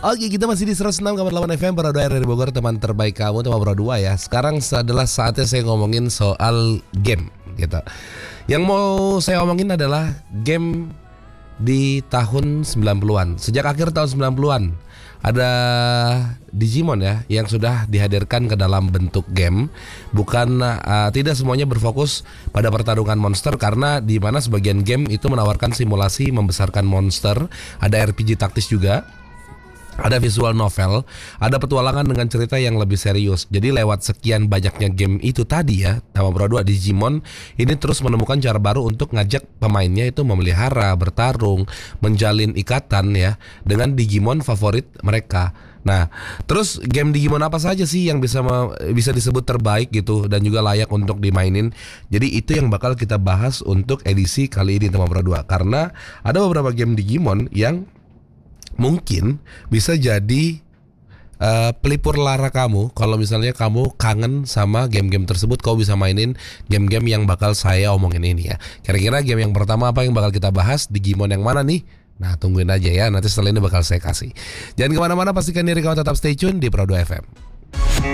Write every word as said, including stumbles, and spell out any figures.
Oke, kita masih di seratus enam koma delapan F M Pro dua R R Bogor, teman terbaik kamu, teman Pro dua ya. Sekarang adalah saatnya saya ngomongin soal game gitu. Yang mau saya omongin adalah game di tahun sembilan puluhan. Sejak akhir tahun sembilan puluhan ada Digimon ya yang sudah dihadirkan ke dalam bentuk game. Bukan uh, tidak semuanya berfokus pada pertarungan monster, karena di mana sebagian game itu menawarkan simulasi membesarkan monster, ada R P G taktis juga, ada visual novel, ada petualangan dengan cerita yang lebih serius. Jadi lewat sekian banyaknya game itu tadi ya, nama Pro dua Digimon ini terus menemukan cara baru untuk ngajak pemainnya itu memelihara, bertarung, menjalin ikatan ya dengan Digimon favorit mereka. Nah, terus game Digimon apa saja sih yang bisa bisa disebut terbaik gitu dan juga layak untuk dimainin? Jadi itu yang bakal kita bahas untuk edisi kali ini teman Pro dua, karena ada beberapa game Digimon yang mungkin bisa jadi uh, pelipur lara kamu. Kalau misalnya kamu kangen sama game-game tersebut, kau bisa mainin game-game yang bakal saya omongin ini ya. Kira-kira game yang pertama apa yang bakal kita bahas? Digimon yang mana nih? Nah, tungguin aja ya, nanti setelah ini bakal saya kasih. Jangan kemana-mana, pastikan diri kamu tetap stay tune di Pro dua F M.